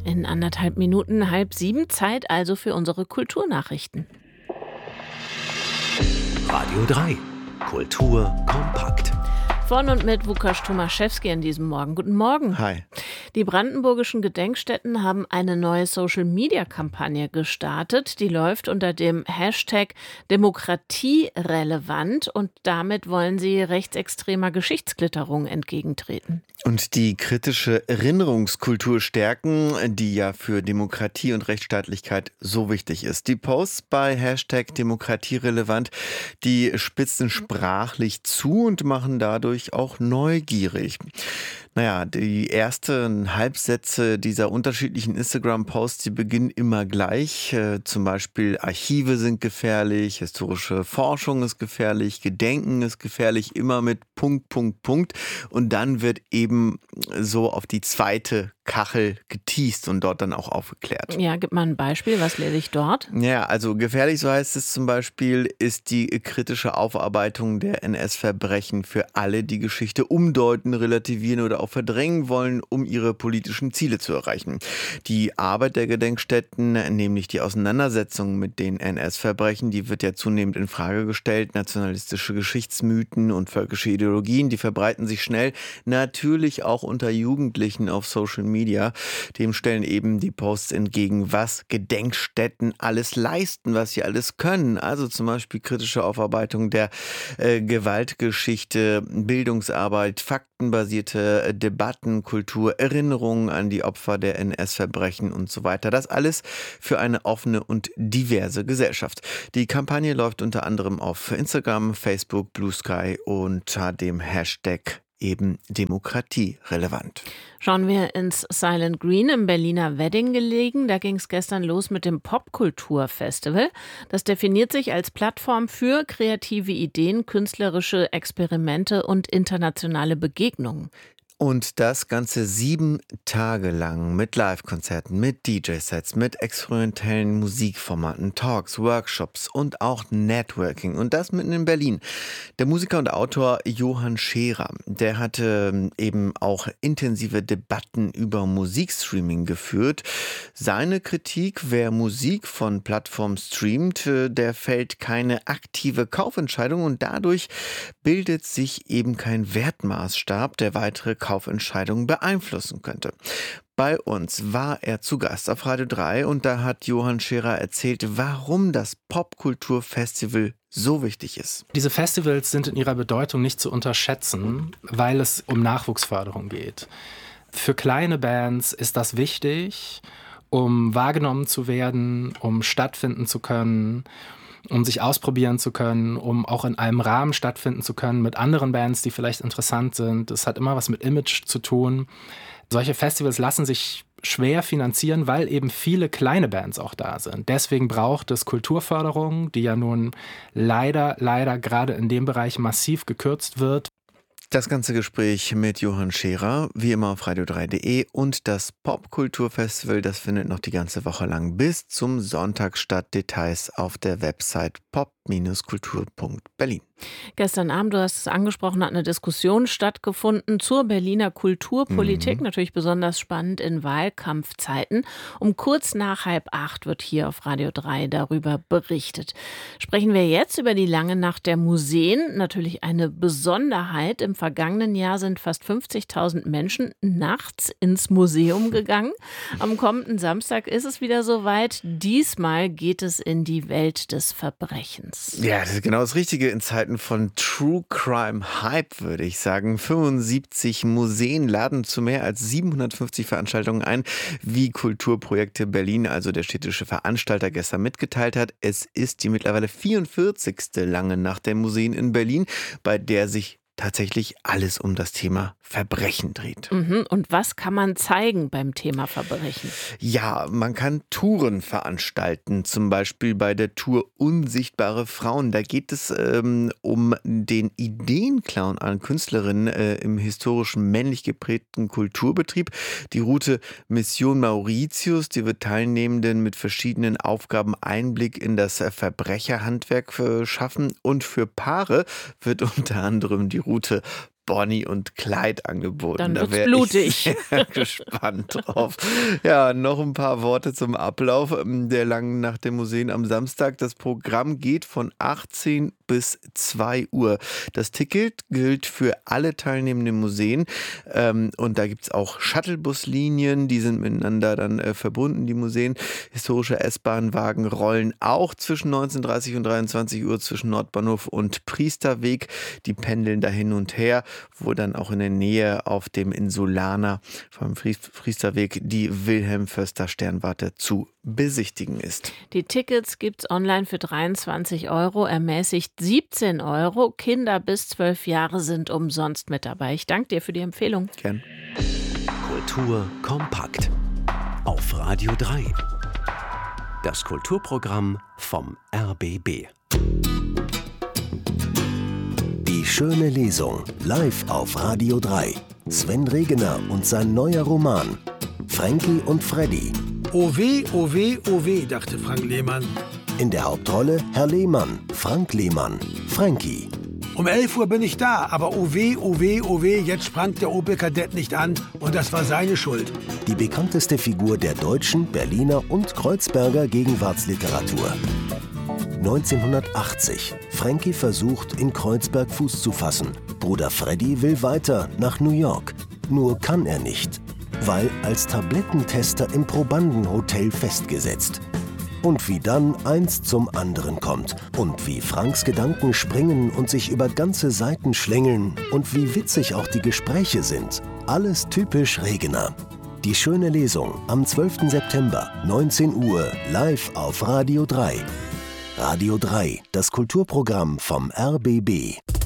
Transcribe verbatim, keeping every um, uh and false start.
In anderthalb Minuten halb sieben, Zeit also für unsere Kulturnachrichten. Radio drei. Kultur kompakt. Von und mit Łukasz Tomaszewski an diesem Morgen. Guten Morgen. Hi. Die brandenburgischen Gedenkstätten haben eine neue Social-Media-Kampagne gestartet. Die läuft unter dem Hashtag Demokratierelevant und damit wollen sie rechtsextremer Geschichtsklitterung entgegentreten. Und die kritische Erinnerungskultur stärken, die ja für Demokratie und Rechtsstaatlichkeit so wichtig ist. Die Posts bei Hashtag Demokratierelevant, die spitzen sprachlich zu und machen dadurch auch neugierig. Naja, die ersten Halbsätze dieser unterschiedlichen Instagram-Posts, die beginnen immer gleich. Äh, zum Beispiel Archive sind gefährlich, historische Forschung ist gefährlich, Gedenken ist gefährlich, immer mit Punkt, Punkt, Punkt. Und dann wird eben so auf die zweite Kachel geteast und dort dann auch aufgeklärt. Ja, gib mal ein Beispiel, was lese ich dort? Ja, also gefährlich, so heißt es zum Beispiel, ist die kritische Aufarbeitung der N S-Verbrechen für alle, die Geschichte umdeuten, relativieren oder auch verdrängen wollen, um ihre politischen Ziele zu erreichen. Die Arbeit der Gedenkstätten, nämlich die Auseinandersetzung mit den N S-Verbrechen, die wird ja zunehmend in Frage gestellt. Nationalistische Geschichtsmythen und völkische Ideologien, die verbreiten sich schnell, natürlich auch unter Jugendlichen auf Social Media. Dem stellen eben die Posts entgegen, was Gedenkstätten alles leisten, was sie alles können. Also zum Beispiel kritische Aufarbeitung der äh, Gewaltgeschichte, Bildungsarbeit, faktenbasierte äh, Debatten, Kultur, Erinnerungen an die Opfer der N S-Verbrechen und so weiter. Das alles für eine offene und diverse Gesellschaft. Die Kampagne läuft unter anderem auf Instagram, Facebook, Blue Sky unter dem Hashtag eben demokratierelevant. Schauen wir ins Silent Green im Berliner Wedding gelegen. Da ging es gestern los mit dem Popkulturfestival. Das definiert sich als Plattform für kreative Ideen, künstlerische Experimente und internationale Begegnungen. Und das Ganze sieben Tage lang mit Live-Konzerten, mit D J-Sets, mit experimentellen Musikformaten, Talks, Workshops und auch Networking. Und das mitten in Berlin. Der Musiker und Autor Johann Scherer, der hatte eben auch intensive Debatten über Musikstreaming geführt. Seine Kritik, wer Musik von Plattformen streamt, der fällt keine aktive Kaufentscheidung und dadurch bildet sich eben kein Wertmaßstab, der weitere Kaufentscheidungen beeinflussen könnte. Bei uns war er zu Gast auf Radio drei und da hat Johann Scherer erzählt, warum das Popkulturfestival so wichtig ist. Diese Festivals sind in ihrer Bedeutung nicht zu unterschätzen, weil es um Nachwuchsförderung geht. Für kleine Bands ist das wichtig, um wahrgenommen zu werden, um stattfinden zu können, um sich ausprobieren zu können, um auch in einem Rahmen stattfinden zu können mit anderen Bands, die vielleicht interessant sind. Das hat immer was mit Image zu tun. Solche Festivals lassen sich schwer finanzieren, weil eben viele kleine Bands auch da sind. Deswegen braucht es Kulturförderung, die ja nun leider, leider gerade in dem Bereich massiv gekürzt wird. Das ganze Gespräch mit Johann Scherer, wie immer auf radio drei punkt de und das Popkulturfestival, das findet noch die ganze Woche lang bis zum Sonntag statt. Details auf der Website pop kultur punkt berlin. Gestern Abend, du hast es angesprochen, hat eine Diskussion stattgefunden zur Berliner Kulturpolitik. Mhm. Natürlich besonders spannend in Wahlkampfzeiten. Um kurz nach halb acht wird hier auf Radio drei darüber berichtet. Sprechen wir jetzt über die lange Nacht der Museen. Natürlich eine Besonderheit. Im vergangenen Jahr sind fast fünfzigtausend Menschen nachts ins Museum gegangen. Am kommenden Samstag ist es wieder soweit. Diesmal geht es in die Welt des Verbrechens. Ja, das ist genau das Richtige in Zeiten von True Crime Hype, würde ich sagen. fünfundsiebzig Museen laden zu mehr als siebenhundertfünfzig Veranstaltungen ein, wie Kulturprojekte Berlin, also der städtische Veranstalter, gestern mitgeteilt hat. Es ist die mittlerweile vierundvierzigste lange Nacht der Museen in Berlin, bei der sich tatsächlich alles um das Thema Verbrechen dreht. Mhm. Und was kann man zeigen beim Thema Verbrechen? Ja, man kann Touren veranstalten, zum Beispiel bei der Tour Unsichtbare Frauen. Da geht es ähm, um den Ideenclown an Künstlerinnen äh, im historischen männlich geprägten Kulturbetrieb. Die Route Mission Mauritius, die wird Teilnehmenden mit verschiedenen Aufgaben Einblick in das äh, Verbrecherhandwerk äh, schaffen. Und für Paare wird unter anderem die Route Bonnie und Clyde angeboten. Dann da wird's wäre blutig. Ich sehr gespannt drauf. Ja, noch ein paar Worte zum Ablauf der langen Nacht der Museen am Samstag. Das Programm geht von achtzehn bis zwei Uhr. Das Ticket gilt für alle teilnehmenden Museen. Ähm, und da gibt es auch Shuttlebuslinien, die sind miteinander dann äh, verbunden, die Museen. Historische S-Bahn-Wagen rollen auch zwischen neunzehn Uhr dreißig und dreiundzwanzig Uhr zwischen Nordbahnhof und Priesterweg. Die pendeln da hin und her, wo dann auch in der Nähe auf dem Insulaner vom Priesterweg die Wilhelm-Förster-Sternwarte zu besichtigen ist. Die Tickets gibt es online für dreiundzwanzig Euro, ermäßigt siebzehn Euro. Kinder bis zwölf Jahre sind umsonst mit dabei. Ich danke dir für die Empfehlung. Gern. Kultur kompakt auf Radio drei. Das Kulturprogramm vom R B B. Die schöne Lesung, live auf Radio drei. Sven Regener und sein neuer Roman. Frankie und Freddy. Oh weh, oh weh, oh weh, dachte Frank Lehmann. In der Hauptrolle Herr Lehmann, Frank Lehmann, Frankie. Um elf Uhr bin ich da, aber oh weh, oh weh, oh weh, jetzt sprang der Opel Kadett nicht an und das war seine Schuld. Die bekannteste Figur der deutschen, Berliner und Kreuzberger Gegenwartsliteratur. neunzehnhundertachtzig. Frankie versucht, in Kreuzberg Fuß zu fassen. Bruder Freddy will weiter nach New York. Nur kann er nicht, weil als Tablettentester im Probandenhotel festgesetzt. Und wie dann eins zum anderen kommt. Und wie Franks Gedanken springen und sich über ganze Seiten schlängeln. Und wie witzig auch die Gespräche sind. Alles typisch Regener. Die schöne Lesung am zwölften September, neunzehn Uhr, live auf Radio drei. Radio drei, das Kulturprogramm vom R B B.